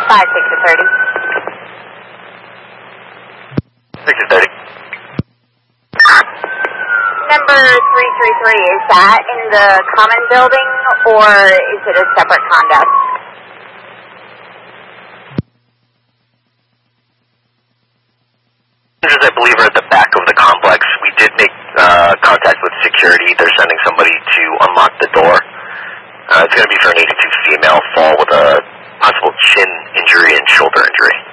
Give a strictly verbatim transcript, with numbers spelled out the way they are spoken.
five, six to thirty. six to thirty. Number three three three, is that in the common building or is it a separate condo? I believe are at the back of the complex. We did make uh, contact with security. They're sending somebody to unlock the door. Uh, it's going to be for an eighty-two female fall with a possible chin injury and shoulder injury.